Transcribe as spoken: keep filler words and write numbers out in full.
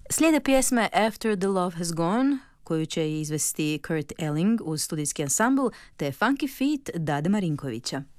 Slijede pjesme After the Love Has Gone, koju će izvesti Kurt Elling uz studijski ansambl, te Funky Feet Dade Marinkovića.